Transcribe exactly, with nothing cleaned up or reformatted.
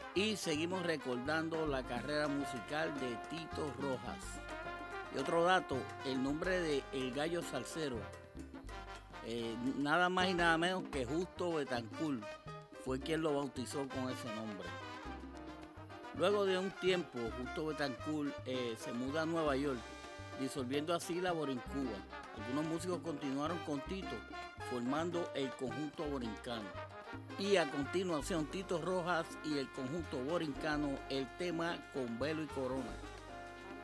Y seguimos recordando la carrera musical de Tito Rojas. Y otro dato, el nombre de El Gallo Salsero, eh, nada más y nada menos que Justo Betancourt, fue quien lo bautizó con ese nombre. Luego de un tiempo, Justo Betancourt eh, se muda a Nueva York, disolviendo así la Borincuba. Algunos músicos continuaron con Tito, formando el conjunto borincano. Y a continuación, Tito Rojas y el conjunto borincano, el tema Con Velo y Corona.